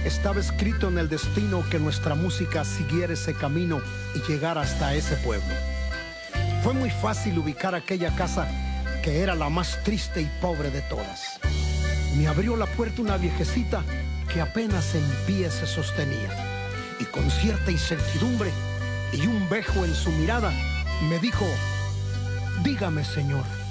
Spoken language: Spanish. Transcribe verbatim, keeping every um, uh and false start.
Estaba escrito en el destino que nuestra música siguiera ese camino y llegara hasta ese pueblo. Fue muy fácil ubicar aquella casa, que era la más triste y pobre de todas. Me abrió la puerta una viejecita que apenas en pie se sostenía, y con cierta incertidumbre y un bejo en su mirada me dijo: dígame, señor,